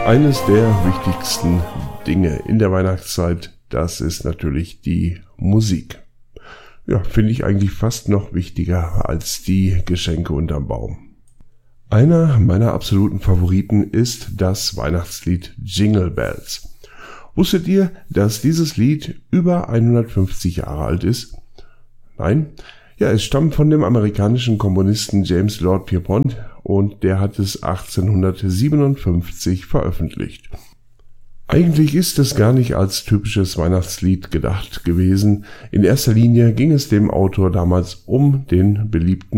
Eines der wichtigsten Dinge in der Weihnachtszeit, das ist natürlich die Musik. Ja, finde ich eigentlich fast noch wichtiger als die Geschenke unterm Baum. Einer meiner absoluten Favoriten ist das Weihnachtslied Jingle Bells. Wusstet ihr, dass dieses Lied über 150 Jahre alt ist? Nein? Ja, es stammt von dem amerikanischen Komponisten James Lord Pierpont und der hat es 1857 veröffentlicht. Eigentlich ist es gar nicht als typisches Weihnachtslied gedacht gewesen. In erster Linie ging es dem Autor damals um den beliebten